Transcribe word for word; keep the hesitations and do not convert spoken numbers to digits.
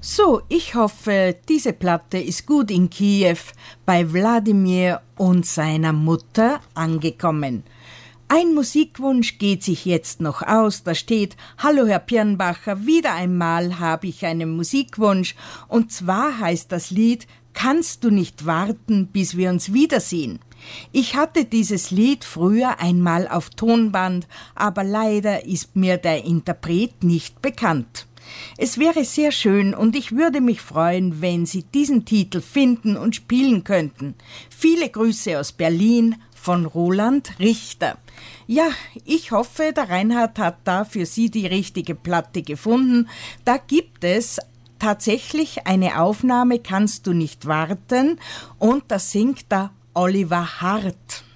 So, ich hoffe, diese Platte ist gut in Kiew bei Wladimir und seiner Mutter angekommen. Ein Musikwunsch geht sich jetzt noch aus, da steht: Hallo Herr Pirnbacher, wieder einmal habe ich einen Musikwunsch, und zwar heißt das Lied Kannst du nicht warten, bis wir uns wiedersehen. Ich hatte dieses Lied früher einmal auf Tonband, aber leider ist mir der Interpret nicht bekannt. Es wäre sehr schön und ich würde mich freuen, wenn Sie diesen Titel finden und spielen könnten. Viele Grüße aus Berlin von Roland Richter. Ja, ich hoffe, der Reinhard hat da für Sie die richtige Platte gefunden. Da gibt es tatsächlich eine Aufnahme, Kannst du nicht warten, und da singt da Oliver Hart.